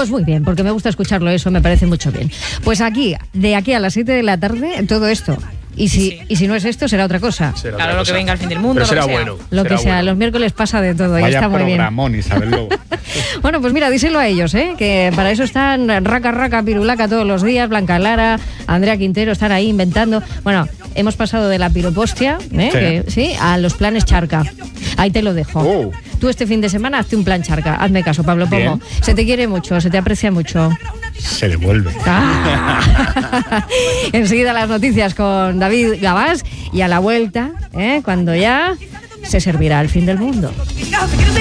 Pues muy bien, porque me gusta escucharlo, eso me parece mucho bien. Pues aquí, de aquí a las 7 de la tarde, todo esto. Y si no es esto, será otra cosa. Claro, lo que venga al fin del mundo. Pero será lo que sea. bueno. Lo que sea, los miércoles pasa de todo. Vaya y está muy bien. programón, Isabel Lobo. Bueno, pues mira, díselo a ellos, que para eso están Raca, Pirulaca todos los días, Blanca Lara, Andrea Quintero, están ahí inventando. Bueno, hemos pasado de la piropostia, a los planes charca. Ahí te lo dejo. Tú este fin de semana hazte un plan charca. Hazme caso, Pablo Pomo. Bien. Se te quiere mucho, se te aprecia mucho. Se devuelve. Enseguida las noticias con David Gabás y a la vuelta, cuando ya se servirá el fin del mundo.